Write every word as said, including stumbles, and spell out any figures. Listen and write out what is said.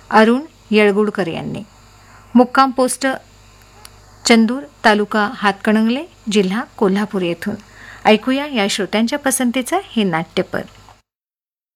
अरुण येळगुडकर यांनी. मुक्काम पोस्ट चंदूर, तालुका हातकणंगले, जिल्हा कोल्हापूर येथून. ऐकूया या श्रोत्यांच्या पसंतीचं हे नाट्यपद.